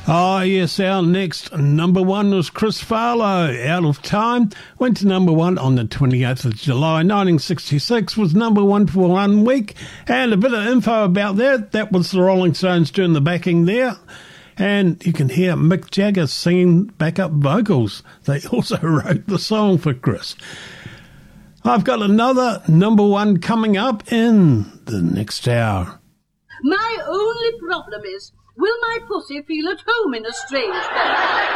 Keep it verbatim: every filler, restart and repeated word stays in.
Oh, yes, our next number one was Chris Farlow, Out of Time. Went to number one on the twenty-eighth of July, nineteen sixty-six, was number one for one week. And a bit of info about that, that was the Rolling Stones doing the backing there. And you can hear Mick Jagger singing backup vocals. They also wrote the song for Chris. I've got another number one coming up in the next hour. My only problem is, will my pussy feel at home in a strange place?